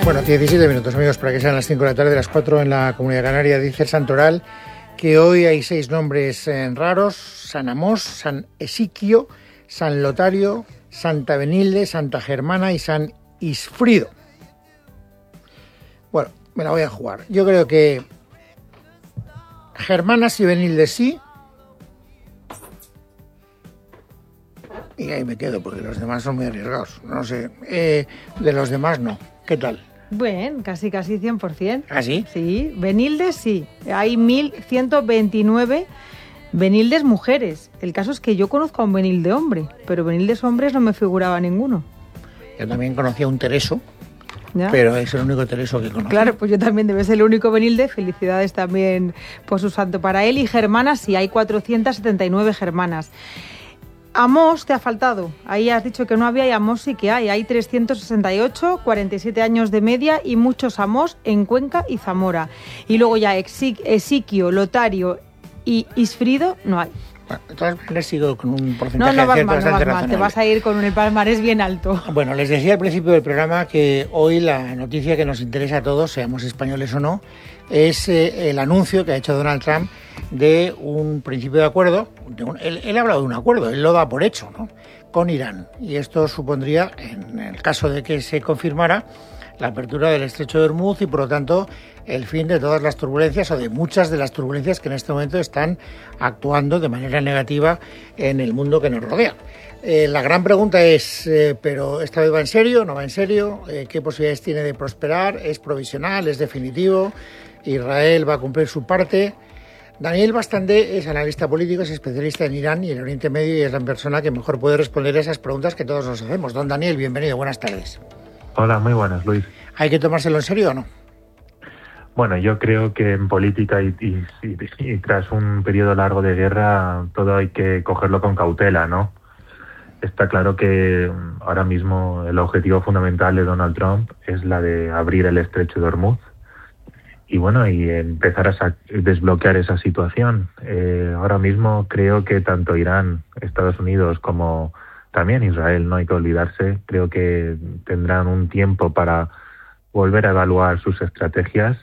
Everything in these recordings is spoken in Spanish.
Bueno, 17 minutos, amigos, para que sean las 5 de la tarde, las 4 en la Comunidad Canaria. Dice el Santoral que hoy hay 6 nombres raros: San Amós, San Esiquio, San Lotario, Santa Benilde, Santa Germana y San Isfrido. Bueno, me la voy a jugar. Yo creo que Germanas y Benilde sí. Y ahí me quedo, porque los demás son muy arriesgados. No sé, de los demás no. ¿Qué tal? Bueno, casi 100%. ¿Ah, sí? Sí, Benildes sí. Hay 1.129 Benildes mujeres. El caso es que yo conozco a un Benilde hombre, pero Benildes hombres no me figuraba ninguno. Yo también conocía a un Tereso, ¿ya? Pero es el único Tereso que conozco. Claro, pues yo también debe ser el único Benilde. Felicidades también por su santo para él. Y germanas sí, hay 479 germanas. Amós te ha faltado. Ahí has dicho que no había, y Amós sí que hay. Hay 368, 47 años de media y muchos Amós en Cuenca y Zamora. Y luego ya Esiquio, Lotario y Isfrido no hay. Bueno, de todas maneras sigo con un porcentaje No de vas acierto mal, bastante razonable. te vas a ir con el palmarés bien alto. Bueno, les decía al principio del programa que hoy la noticia que nos interesa a todos, seamos españoles o no, es el anuncio que ha hecho Donald Trump de un principio de acuerdo. Él ha hablado de un acuerdo, él lo da por hecho, ¿no?, con Irán. Y esto supondría, en el caso de que se confirmara, la apertura del estrecho de Hormuz y, por lo tanto, el fin de todas las turbulencias o de muchas de las turbulencias que en este momento están actuando de manera negativa en el mundo que nos rodea. La gran pregunta es, ¿pero esta vez va en serio? ¿No va en serio? ¿Qué posibilidades tiene de prosperar? ¿Es provisional? ¿Es definitivo? ¿Israel va a cumplir su parte? Daniel Bastandé es analista político, es especialista en Irán y el Oriente Medio y es la persona que mejor puede responder a esas preguntas que todos nos hacemos. Don Daniel, bienvenido, buenas tardes. Hola, muy buenas, Luis. ¿Hay que tomárselo en serio o no? Bueno, yo creo que en política y tras un periodo largo de guerra todo hay que cogerlo con cautela, ¿no? Está claro que ahora mismo el objetivo fundamental de Donald Trump es la de abrir el estrecho de Hormuz y bueno, y empezar a desbloquear esa situación. Ahora mismo creo que tanto Irán, Estados Unidos como también Israel, no hay que olvidarse, creo que tendrán un tiempo para volver a evaluar sus estrategias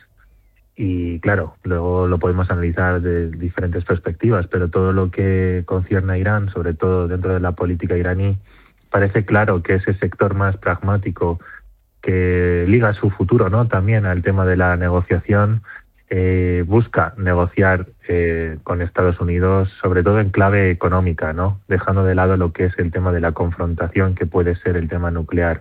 y claro, luego lo podemos analizar de diferentes perspectivas, pero todo lo que concierne a Irán, sobre todo dentro de la política iraní, parece claro que ese sector más pragmático que liga su futuro, ¿no?, también al tema de la negociación, busca negociar con Estados Unidos, sobre todo en clave económica, ¿no?, dejando de lado lo que es el tema de la confrontación, que puede ser el tema nuclear.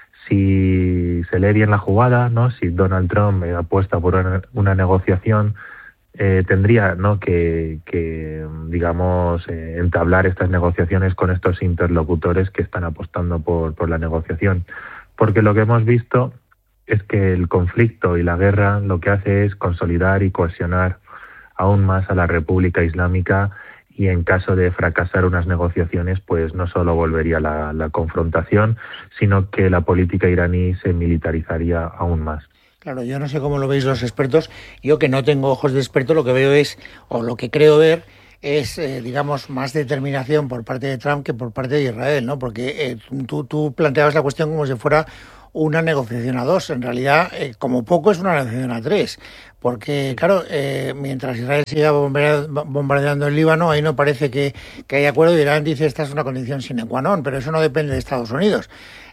Si se lee bien la jugada, ¿no?, si Donald Trump apuesta por una negociación, tendría, ¿no?, que digamos, entablar estas negociaciones con estos interlocutores que están apostando por la negociación. Porque lo que hemos visto es que el conflicto y la guerra lo que hace es consolidar y cohesionar aún más a la República Islámica y en caso de fracasar unas negociaciones, pues no solo volvería la confrontación, sino que la política iraní se militarizaría aún más. Claro, yo no sé cómo lo veis los expertos. Yo, que no tengo ojos de experto, lo que veo es, o lo que creo ver, es, digamos, más determinación por parte de Trump que por parte de Israel, ¿no? Porque tú planteabas la cuestión como si fuera una negociación a 2. En realidad, como poco, es una negociación a 3. Porque, claro, mientras Israel siga bombardeando el Líbano, ahí no parece que haya acuerdo. Irán dice esta es una condición sine qua non, pero eso no depende de Estados Unidos.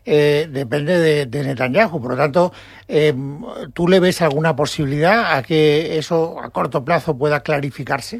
Depende de Netanyahu. Por lo tanto, ¿tú le ves alguna posibilidad a que eso a corto plazo pueda clarificarse?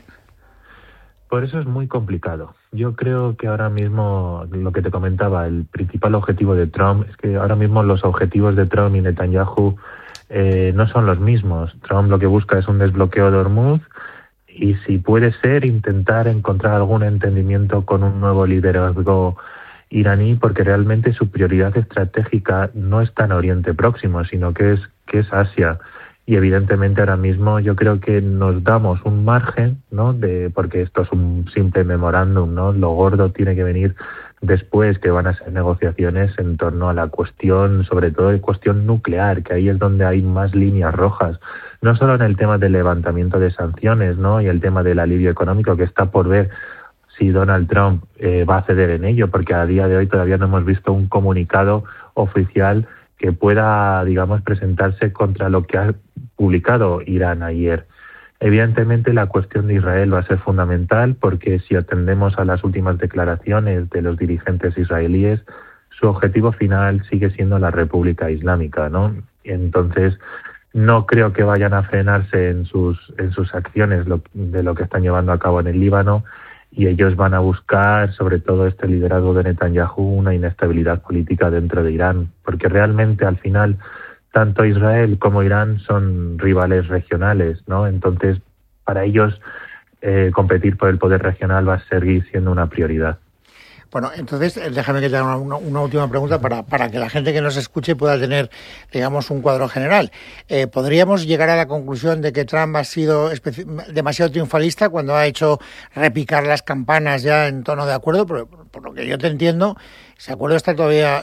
Por eso es muy complicado. Yo creo que ahora mismo, lo que te comentaba, el principal objetivo de Trump es que ahora mismo los objetivos de Trump y Netanyahu no son los mismos. Trump lo que busca es un desbloqueo de Hormuz y, si puede ser, intentar encontrar algún entendimiento con un nuevo liderazgo iraní, porque realmente su prioridad estratégica no está en Oriente Próximo, sino que es Asia. Y evidentemente ahora mismo yo creo que nos damos un margen, ¿no?, porque esto es un simple memorándum, ¿no? Lo gordo tiene que venir después, que van a ser negociaciones en torno a la cuestión, sobre todo la cuestión nuclear, que ahí es donde hay más líneas rojas. No solo en el tema del levantamiento de sanciones, ¿no?, y el tema del alivio económico, que está por ver si Donald Trump va a ceder en ello, porque a día de hoy todavía no hemos visto un comunicado oficial que pueda, digamos, presentarse contra lo que ha publicado Irán ayer. Evidentemente la cuestión de Israel va a ser fundamental porque si atendemos a las últimas declaraciones de los dirigentes israelíes, su objetivo final sigue siendo la República Islámica, ¿no? Entonces, no creo que vayan a frenarse en sus acciones de lo que están llevando a cabo en el Líbano, y ellos van a buscar, sobre todo este liderazgo de Netanyahu, una inestabilidad política dentro de Irán, porque realmente al final tanto Israel como Irán son rivales regionales, ¿no? Entonces, para ellos competir por el poder regional va a seguir siendo una prioridad. Bueno, entonces déjame que te haga una última pregunta para que la gente que nos escuche pueda tener, digamos, un cuadro general. ¿Podríamos llegar a la conclusión de que Trump ha sido demasiado triunfalista cuando ha hecho repicar las campanas ya en tono de acuerdo? Por lo que yo te entiendo, ese acuerdo está todavía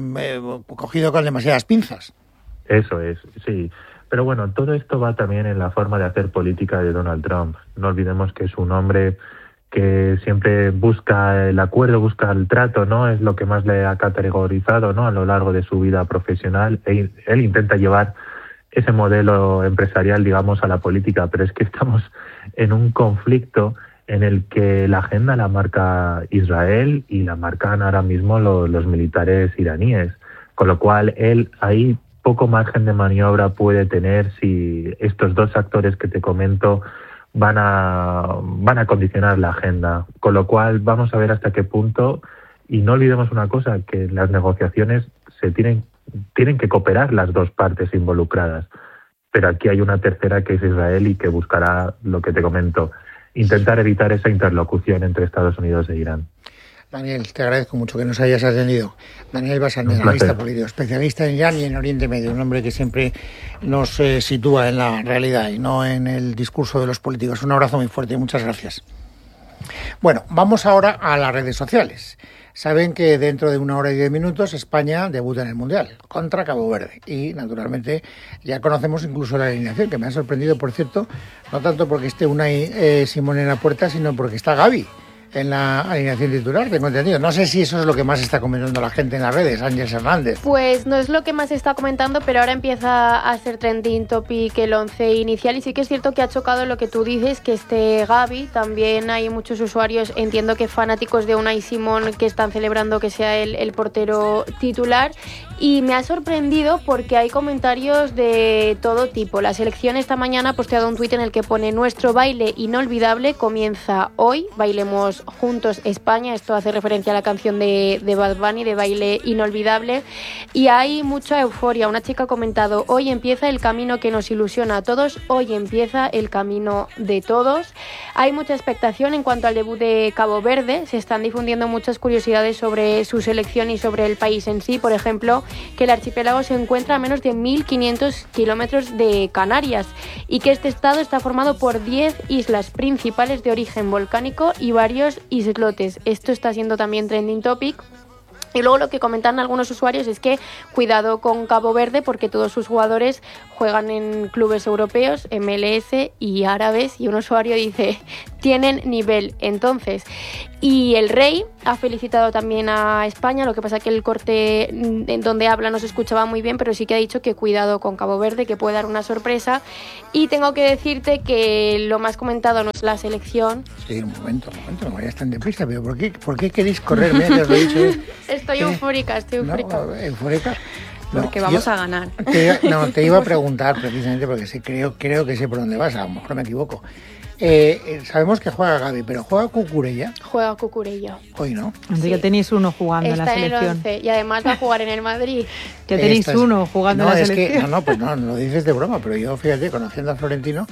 cogido con demasiadas pinzas. Eso es, sí. Pero bueno, todo esto va también en la forma de hacer política de Donald Trump. No olvidemos que es un hombre que siempre busca el acuerdo, busca el trato, ¿no? Es lo que más le ha categorizado, ¿no? A lo largo de su vida profesional. Él intenta llevar ese modelo empresarial, digamos, a la política, pero es que estamos en un conflicto en el que la agenda la marca Israel y la marcan ahora mismo los militares iraníes, con lo cual él ahí poco margen de maniobra puede tener si estos dos actores que te comento van a condicionar la agenda, con lo cual vamos a ver hasta qué punto. Y no olvidemos una cosa, que las negociaciones tienen que cooperar las dos partes involucradas, pero aquí hay una tercera que es Israel y que buscará lo que te comento, intentar evitar esa interlocución entre Estados Unidos e Irán. Daniel, te agradezco mucho que nos hayas atendido. Daniel Bassam, analista político, especialista en Irán y en Oriente Medio, un hombre que siempre nos sitúa en la realidad y no en el discurso de los políticos. Un abrazo muy fuerte y muchas gracias. Bueno, vamos ahora a las redes sociales. Saben que dentro de 1 hora y 10 minutos España debuta en el Mundial contra Cabo Verde y, naturalmente, ya conocemos incluso la alineación, que me ha sorprendido, por cierto, no tanto porque esté Unai Simón en la puerta, sino porque está Gavi en la alineación titular, tengo entendido. No sé si eso es lo que más está comentando la gente en las redes, Ángeles Hernández. Pues no es lo que más está comentando, pero ahora empieza a ser trending topic el 11 inicial, y sí que es cierto que ha chocado lo que tú dices, que esté Gavi. También hay muchos usuarios, entiendo que fanáticos de Unai Simón, que están celebrando que sea el portero titular, y me ha sorprendido porque hay comentarios de todo tipo. La selección esta mañana ha posteado un tuit en el que pone: nuestro baile inolvidable comienza hoy, bailemos juntos España. Esto hace referencia a la canción de Bad Bunny, de Baile Inolvidable, y hay mucha euforia. Una chica ha comentado: hoy empieza el camino que nos ilusiona a todos, hoy empieza el camino de todos. Hay mucha expectación en cuanto al debut de Cabo Verde. Se están difundiendo muchas curiosidades sobre su selección y sobre el país en sí. Por ejemplo, que el archipiélago se encuentra a menos de 1.500 kilómetros de Canarias y que este estado está formado por 10 islas principales de origen volcánico y varios islotes. Esto está siendo también trending topic. Y luego lo que comentan algunos usuarios es que cuidado con Cabo Verde, porque todos sus jugadores juegan en clubes europeos, MLS y árabes, y un usuario dice: tienen nivel. Entonces, y el rey ha felicitado también a España, lo que pasa que el corte en donde habla no se escuchaba muy bien, pero sí que ha dicho que cuidado con Cabo Verde, que puede dar una sorpresa. Y tengo que decirte que lo más comentado no es la selección. Sí, un momento, no vayas tan deprisa, pero ¿por qué queréis correrme? Ya os lo he dicho. Estoy eufórica. No, ¿eufórica? No, porque vamos a ganar. Te iba a preguntar precisamente porque creo que sé por dónde vas, a lo mejor me equivoco. Sabemos que juega Gavi, pero ¿juega Cucurella? Juega Cucurella. Hoy no. Sí. Ya tenéis uno jugando en la selección. Está en el 11 y además va a jugar en el Madrid. Ya tenéis uno jugando en la selección. No lo dices de broma, pero yo, fíjate, conociendo a Florentino,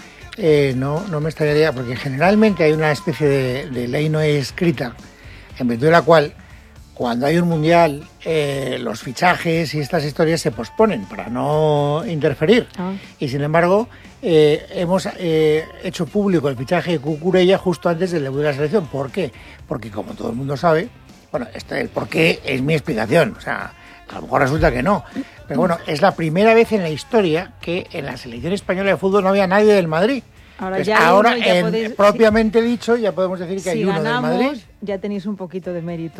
no me extrañaría, porque generalmente hay una especie de ley no escrita, en virtud de la cual, cuando hay un mundial, los fichajes y estas historias se posponen para no interferir. Y sin embargo, hemos hecho público el fichaje de Cucurella justo antes del debut de la selección. ¿Por qué? Porque, como todo el mundo sabe, bueno, el por qué es mi explicación. O sea, a lo mejor resulta que no. Pero bueno, es la primera vez en la historia que en la selección española de fútbol no había nadie del Madrid. Ahora propiamente dicho, ya podemos decir que hay uno del Madrid. Ya tenéis un poquito de mérito.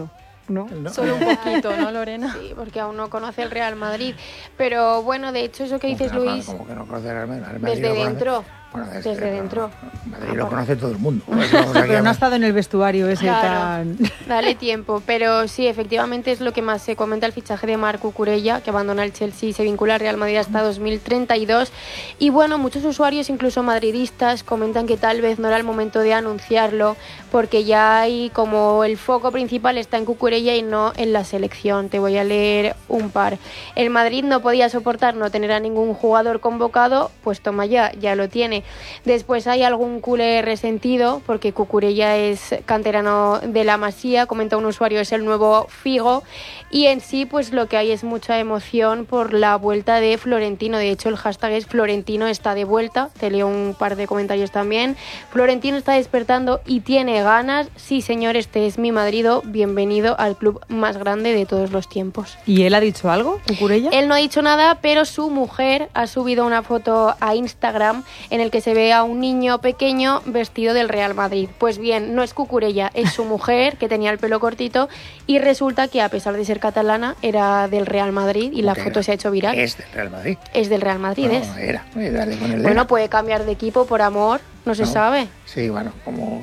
¿no? Solo un poquito, ¿no, Lorena? Sí, porque aún no conoce el Real Madrid. Pero bueno, de hecho, eso que dices, Luis... Como que no conoce el Real Madrid. Desde dentro. Bueno, desde dentro. Madrid lo conoce todo el mundo. Pero no ha estado en el vestuario ese tan... Dale tiempo. Pero sí, efectivamente es lo que más se comenta, el fichaje de Marc Cucurella, que abandona el Chelsea y se vincula al Real Madrid hasta 2032. Y bueno, muchos usuarios, incluso madridistas, comentan que tal vez no era el momento de anunciarlo, porque ya hay como el foco principal está en Cucurella y no en la selección. Te voy a leer un par. El Madrid no podía soportar no tener a ningún jugador convocado, pues toma ya lo tiene. Después hay algún culé resentido porque Cucurella es canterano de la Masía, comenta un usuario, es el nuevo Figo, y en sí pues lo que hay es mucha emoción por la vuelta de Florentino. De hecho el hashtag es Florentino está de vuelta, te leo un par de comentarios también. Florentino está despertando y tiene ganas. Sí señor, este es mi Madrido, bienvenido al club más grande de todos los tiempos. ¿Y él ha dicho algo, Cucurella? Él no ha dicho nada, pero su mujer ha subido una foto a Instagram en el que se ve a un niño pequeño vestido del Real Madrid. Pues bien, no es Cucurella, es su mujer, que tenía el pelo cortito, y resulta que a pesar de ser catalana, era del Real Madrid y la foto se ha hecho viral. ¿Es del Real Madrid? Es del Real Madrid, no, es. Era. Dale con el bueno, era. Puede cambiar de equipo por amor, no se sabe. Sí, bueno, como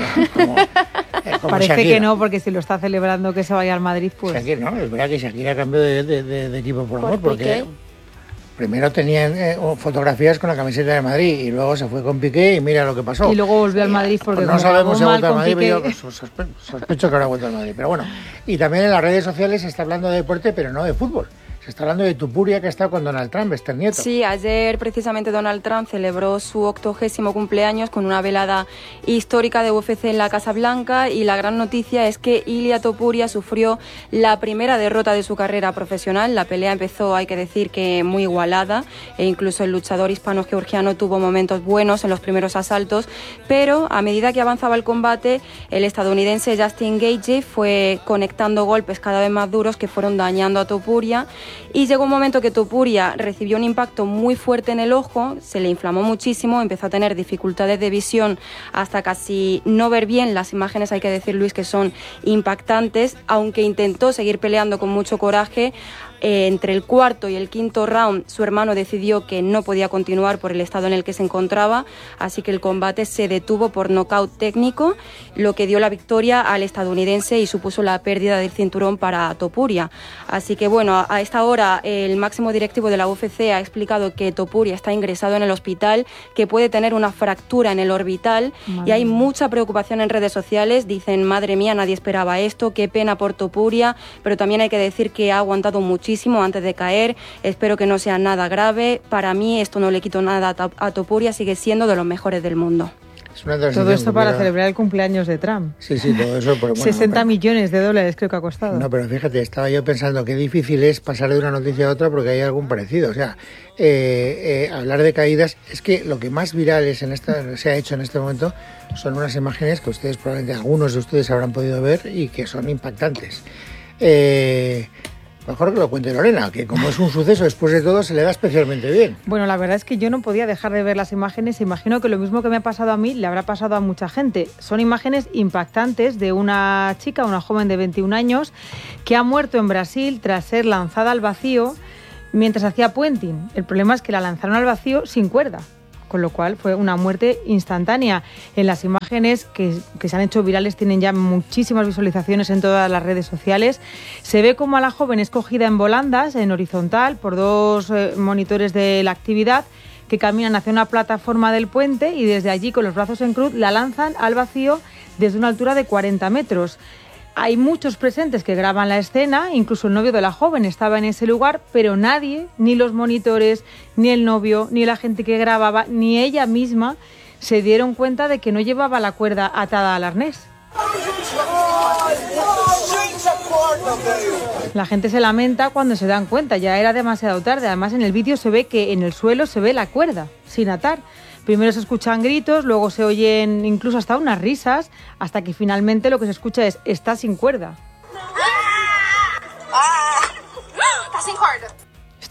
Parece Shakira. que no, porque si lo está celebrando que se vaya al Madrid, pues... Shakira, no, es verdad que Shakira cambió de equipo por amor, porque... Piqué. Primero tenían fotografías con la camiseta de Madrid y luego se fue con Piqué y mira lo que pasó. Y luego volvió al Madrid porque no sabemos si ha vuelto al Madrid, Piqué... pero yo sospecho que ahora ha vuelto al Madrid. Pero bueno, y también en las redes sociales se está hablando de deporte, pero no de fútbol. Se está hablando de Tupuria, que ha estado con Donald Trump, Esther Nieto. Sí, ayer precisamente Donald Trump celebró su 80º cumpleaños con una velada histórica de UFC en la Casa Blanca, y la gran noticia es que Ilia Topuria sufrió la primera derrota de su carrera profesional. La pelea empezó, hay que decir, que muy igualada, e incluso el luchador hispano-georgiano tuvo momentos buenos en los primeros asaltos, pero a medida que avanzaba el combate, el estadounidense Justin Gaethje fue conectando golpes cada vez más duros que fueron dañando a Topuria. Y llegó un momento que Topuria recibió un impacto muy fuerte en el ojo, se le inflamó muchísimo, empezó a tener dificultades de visión hasta casi no ver bien. Las imágenes, hay que decir, Luis, que son impactantes, aunque intentó seguir peleando con mucho coraje. Entre el cuarto y el quinto round, su hermano decidió que no podía continuar por el estado en el que se encontraba, así que el combate se detuvo por nocaut técnico, lo que dio la victoria al estadounidense y supuso la pérdida del cinturón para Topuria. Así que bueno, a esta hora el máximo directivo de la UFC ha explicado que Topuria está ingresado en el hospital, que puede tener una fractura en el orbital, y hay mucha preocupación en redes sociales. Dicen, madre mía, nadie esperaba esto, qué pena por Topuria, pero también hay que decir que ha aguantado muchísimo antes de caer. Espero que no sea nada grave. Para mí esto no le quito nada a Topuria, sigue siendo de los mejores del mundo. Es una todo esto para celebrar el cumpleaños de Trump. Sí, todo eso. Pero bueno, 60 millones de dólares creo que ha costado. No, pero fíjate, estaba yo pensando qué difícil es pasar de una noticia a otra porque hay algún parecido. O sea, hablar de caídas, es que lo que más viral se ha hecho en este momento son unas imágenes que ustedes, probablemente algunos de ustedes habrán podido ver y que son impactantes. Mejor que lo cuente Lorena, que como es un suceso, después de todo se le da especialmente bien. Bueno, la verdad es que yo no podía dejar de ver las imágenes. Imagino que lo mismo que me ha pasado a mí le habrá pasado a mucha gente. Son imágenes impactantes de una chica, una joven de 21 años, que ha muerto en Brasil tras ser lanzada al vacío mientras hacía puenting. El problema es que la lanzaron al vacío sin cuerda, con lo cual fue una muerte instantánea. En las imágenes que se han hecho virales tienen ya muchísimas visualizaciones en todas las redes sociales. Se ve como a la joven es cogida en volandas, en horizontal, por dos monitores de la actividad que caminan hacia una plataforma del puente y desde allí, con los brazos en cruz, la lanzan al vacío desde una altura de 40 metros. Hay muchos presentes que graban la escena, incluso el novio de la joven estaba en ese lugar, pero nadie, ni los monitores, ni el novio, ni la gente que grababa, ni ella misma, se dieron cuenta de que no llevaba la cuerda atada al arnés. La gente se lamenta cuando se dan cuenta, ya era demasiado tarde. Además, en el vídeo se ve que en el suelo se ve la cuerda, sin atar. Primero se escuchan gritos, luego se oyen incluso hasta unas risas, hasta que finalmente lo que se escucha es «está sin cuerda».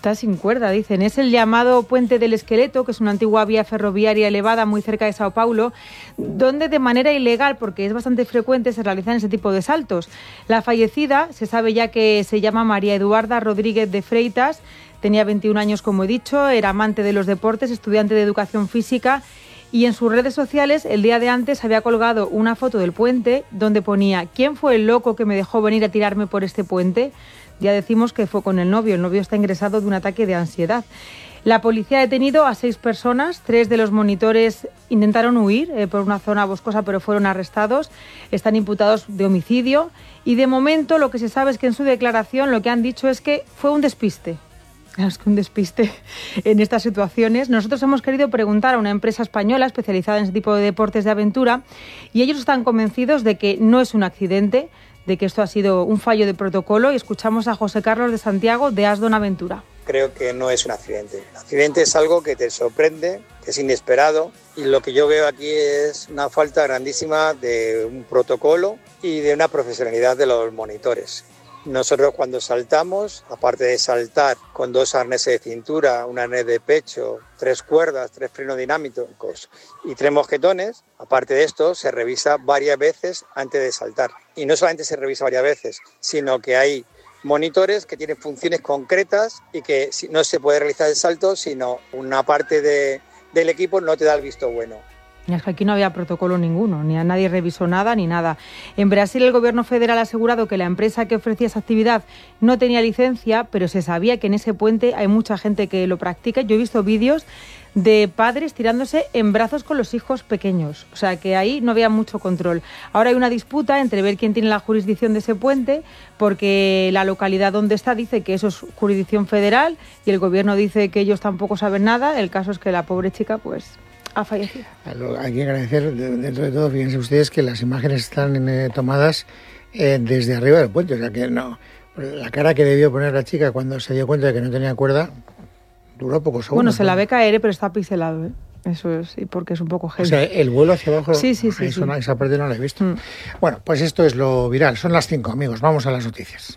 Está sin cuerda, dicen. Es el llamado Puente del Esqueleto, que es una antigua vía ferroviaria elevada muy cerca de Sao Paulo, donde de manera ilegal, porque es bastante frecuente, se realizan ese tipo de saltos. La fallecida, se sabe ya que se llama María Eduarda Rodríguez de Freitas, tenía 21 años, como he dicho, era amante de los deportes, estudiante de educación física, y en sus redes sociales el día de antes había colgado una foto del puente donde ponía: ¿quién fue el loco que me dejó venir a tirarme por este puente? Ya decimos que fue con el novio está ingresado de un ataque de ansiedad. La policía ha detenido a 6 personas, 3 de los monitores intentaron huir por una zona boscosa, pero fueron arrestados, están imputados de homicidio y de momento lo que se sabe es que en su declaración lo que han dicho es que fue un despiste. Es que un despiste en estas situaciones. Nosotros hemos querido preguntar a una empresa española especializada en ese tipo de deportes de aventura y ellos están convencidos de que no es un accidente, de que esto ha sido un fallo de protocolo, y escuchamos a José Carlos de Santiago de Asdon Aventura. Creo que no es un accidente. El accidente es algo que te sorprende, que es inesperado, y lo que yo veo aquí es una falta grandísima de un protocolo y de una profesionalidad de los monitores. Nosotros cuando saltamos, aparte de saltar con 2 arneses de cintura, un arnés de pecho, 3 cuerdas, 3 frenos dinámicos y 3 mosquetones, aparte de esto se revisa varias veces antes de saltar. Y no solamente se revisa varias veces, sino que hay monitores que tienen funciones concretas y que no se puede realizar el salto, sino una parte del equipo no te da el visto bueno. Es que aquí no había protocolo ninguno, ni a nadie revisó nada ni nada. En Brasil el gobierno federal ha asegurado que la empresa que ofrecía esa actividad no tenía licencia, pero se sabía que en ese puente hay mucha gente que lo practica. Yo he visto vídeos de padres tirándose en brazos con los hijos pequeños, o sea que ahí no había mucho control. Ahora hay una disputa entre ver quién tiene la jurisdicción de ese puente, porque la localidad donde está dice que eso es jurisdicción federal y el gobierno dice que ellos tampoco saben nada. El caso es que la pobre chica pues ha fallecido. Hay que agradecer, dentro de todo, fíjense ustedes que las imágenes están tomadas desde arriba del puente, o sea que no, la cara que debió poner la chica cuando se dio cuenta de que no tenía cuerda duró pocos segundos. Bueno, se la ve caer, pero está pixelado, ¿eh? Eso es, y porque es un poco heavy. O sea, el vuelo hacia abajo, sí. Esa parte no la he visto. Bueno, pues esto es lo viral. Son las 5, amigos. Vamos a las noticias.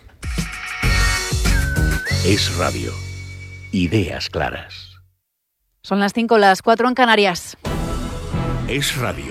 Es Radio. Ideas claras. Son las 5, las 4 en Canarias. Es Radio.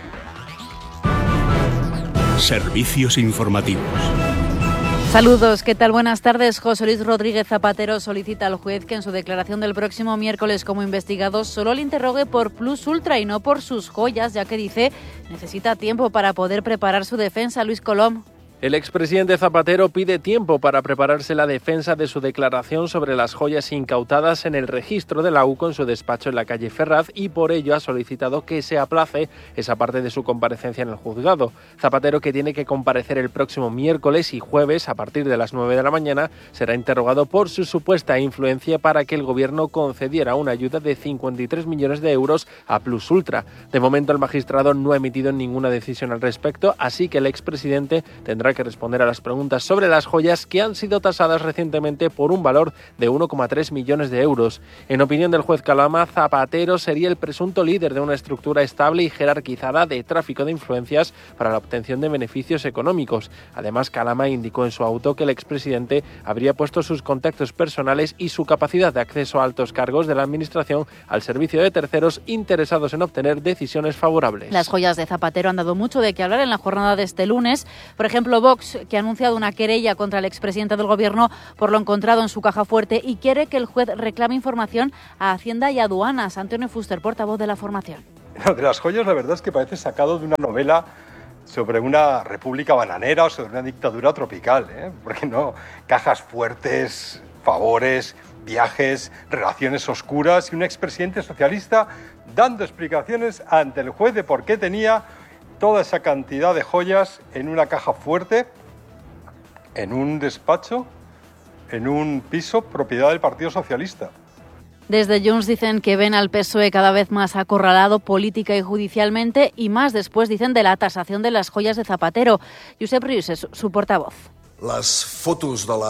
Servicios informativos. Saludos, ¿qué tal? Buenas tardes. José Luis Rodríguez Zapatero solicita al juez que en su declaración del próximo miércoles como investigado solo le interrogue por Plus Ultra y no por sus joyas, ya que dice necesita tiempo para poder preparar su defensa. Luis Colom. El expresidente Zapatero pide tiempo para prepararse la defensa de su declaración sobre las joyas incautadas en el registro de la UCO en su despacho en la calle Ferraz y por ello ha solicitado que se aplace esa parte de su comparecencia en el juzgado. Zapatero, que tiene que comparecer el próximo miércoles y jueves a partir de las 9 de la mañana, será interrogado por su supuesta influencia para que el gobierno concediera una ayuda de 53 millones de euros a Plus Ultra. De momento el magistrado no ha emitido ninguna decisión al respecto, así que el expresidente tendrá que responder a las preguntas sobre las joyas que han sido tasadas recientemente por un valor de 1,3 millones de euros. En opinión del juez Calama, Zapatero sería el presunto líder de una estructura estable y jerarquizada de tráfico de influencias para la obtención de beneficios económicos. Además, Calama indicó en su auto que el expresidente habría puesto sus contactos personales y su capacidad de acceso a altos cargos de la administración al servicio de terceros interesados en obtener decisiones favorables. Las joyas de Zapatero han dado mucho de qué hablar en la jornada de este lunes. Por ejemplo, Vox, que ha anunciado una querella contra el expresidente del Gobierno por lo encontrado en su caja fuerte y quiere que el juez reclame información a Hacienda y Aduanas. Antonio Fuster, portavoz de la formación. Lo de las joyas, la verdad es que parece sacado de una novela sobre una república bananera o sobre una dictadura tropical, porque no, cajas fuertes, favores, viajes, relaciones oscuras y un expresidente socialista dando explicaciones ante el juez de por qué tenía toda esa cantidad de joyas en una caja fuerte, en un despacho, en un piso propiedad del Partido Socialista. Desde Junts dicen que ven al PSOE cada vez más acorralado política y judicialmente y más después, dicen, de la tasación de las joyas de Zapatero. Josep Rius es su portavoz. Las fotos de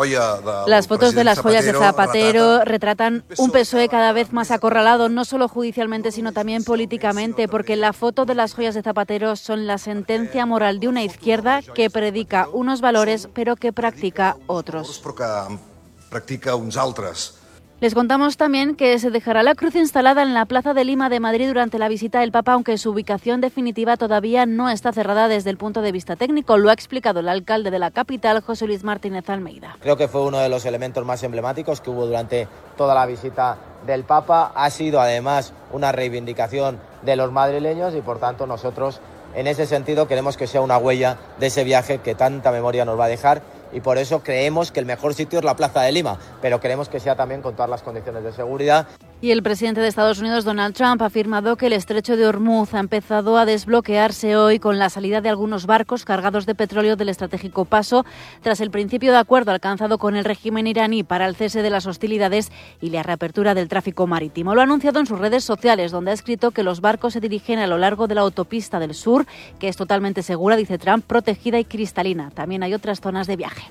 las joyas de Zapatero retratan un PSOE cada vez más acorralado, no solo judicialmente, sino también políticamente, porque la foto de las joyas de Zapatero son la sentencia moral de una izquierda que predica unos valores, pero que practica otros. Practica uns altres. Les contamos también que se dejará la cruz instalada en la Plaza de Lima de Madrid durante la visita del Papa, aunque su ubicación definitiva todavía no está cerrada desde el punto de vista técnico. Lo ha explicado el alcalde de la capital, José Luis Martínez Almeida. Creo que fue uno de los elementos más emblemáticos que hubo durante toda la visita del Papa. Ha sido además una reivindicación de los madrileños y por tanto nosotros en ese sentido queremos que sea una huella de ese viaje que tanta memoria nos va a dejar. Y por eso creemos que el mejor sitio es la Plaza de Lima, pero queremos que sea también con todas las condiciones de seguridad. Y el presidente de Estados Unidos, Donald Trump, ha afirmado que el estrecho de Hormuz ha empezado a desbloquearse hoy con la salida de algunos barcos cargados de petróleo del estratégico paso, tras el principio de acuerdo alcanzado con el régimen iraní para el cese de las hostilidades y la reapertura del tráfico marítimo. Lo ha anunciado en sus redes sociales, donde ha escrito que los barcos se dirigen a lo largo de la autopista del sur, que es totalmente segura, dice Trump, protegida y cristalina. También hay otras zonas de viaje.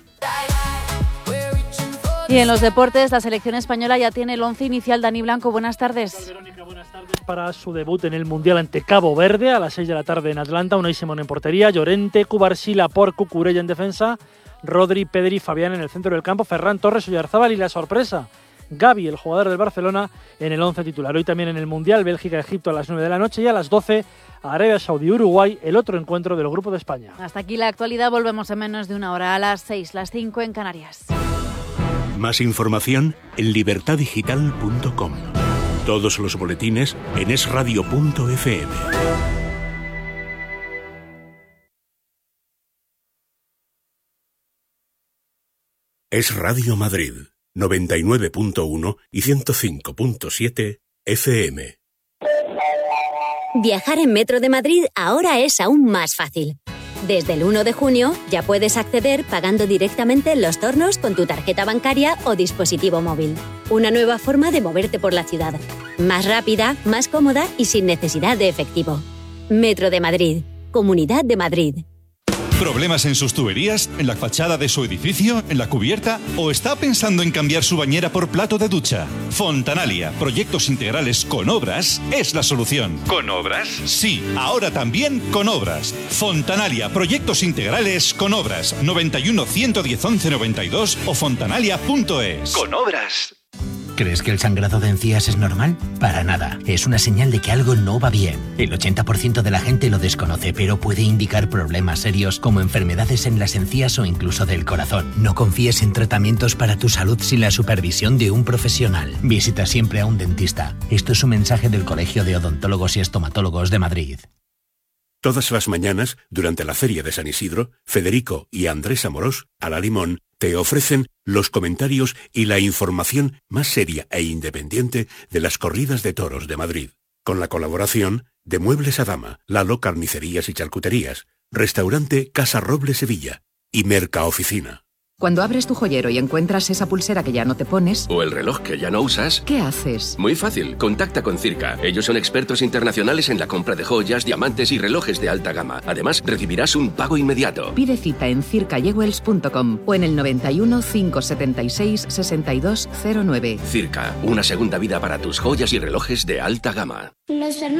Y en los deportes, la selección española ya tiene el 11 inicial. Dani Blanco, buenas tardes. Verónica, buenas tardes. Para su debut en el Mundial ante Cabo Verde a las 6 de la tarde en Atlanta, Unai Simón en portería, Llorente, Cubarsí, Laporte, Cucurella en defensa, Rodri, Pedri, Fabián en el centro del campo, Ferran Torres, Oyarzábal y la sorpresa, Gavi, el jugador del Barcelona, en el 11 titular. Hoy también en el Mundial, Bélgica-Egipto a las 9 de la noche y a las 12 Arabia Saudí-Uruguay, el otro encuentro del Grupo de España. Hasta aquí la actualidad, volvemos en menos de una hora, a las 6, las 5 en Canarias. Más información en libertadigital.com. Todos los boletines en esradio.fm. Es Radio Madrid, 99.1 y 105.7 FM. Viajar en Metro de Madrid ahora es aún más fácil. Desde el 1 de junio ya puedes acceder pagando directamente en los tornos con tu tarjeta bancaria o dispositivo móvil. Una nueva forma de moverte por la ciudad. Más rápida, más cómoda y sin necesidad de efectivo. Metro de Madrid. Comunidad de Madrid. ¿Problemas en sus tuberías, en la fachada de su edificio, en la cubierta? ¿O está pensando en cambiar su bañera por plato de ducha? Fontanalia, proyectos integrales con obras, es la solución. ¿Con obras? Sí, ahora también con obras. Fontanalia, proyectos integrales con obras. 91 110 11 92 o fontanalia.es. Con obras. ¿Crees que el sangrado de encías es normal? Para nada. Es una señal de que algo no va bien. El 80% de la gente lo desconoce, pero puede indicar problemas serios como enfermedades en las encías o incluso del corazón. No confíes en tratamientos para tu salud sin la supervisión de un profesional. Visita siempre a un dentista. Esto es un mensaje del Colegio de Odontólogos y Estomatólogos de Madrid. Todas las mañanas, durante la Feria de San Isidro, Federico y Andrés Amorós, a la Limón, te ofrecen los comentarios y la información más seria e independiente de las corridas de toros de Madrid. Con la colaboración de Muebles Adama, Lalo Carnicerías y Charcuterías, Restaurante Casa Roble Sevilla y Mercaoficina. Cuando abres tu joyero y encuentras esa pulsera que ya no te pones... O el reloj que ya no usas... ¿Qué haces? Muy fácil, contacta con Circa. Ellos son expertos internacionales en la compra de joyas, diamantes y relojes de alta gama. Además, recibirás un pago inmediato. Pide cita en circajewels.com o en el 91 576 6209. Circa, una segunda vida para tus joyas y relojes de alta gama.